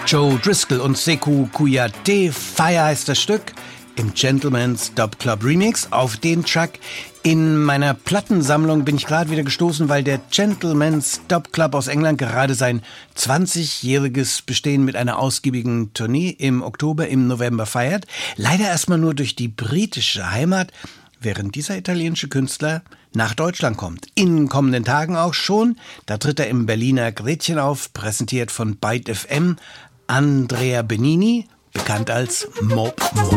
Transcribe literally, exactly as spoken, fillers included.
Joe Driscoll und Sekou Kouyaté, Fire heißt das Stück, im Gentleman's Dub Club Remix. Auf den Track in meiner Plattensammlung bin ich gerade wieder gestoßen, weil der Gentleman's Dub Club aus England gerade sein zwanzigjähriges Bestehen mit einer ausgiebigen Tournee im Oktober, im November feiert. Leider erstmal nur durch die britische Heimat, während dieser italienische Künstler nach Deutschland kommt. In kommenden Tagen auch schon. Da tritt er im Berliner Gretchen auf, präsentiert von Byte F M. Andrea Benini, bekannt als Mob Mob.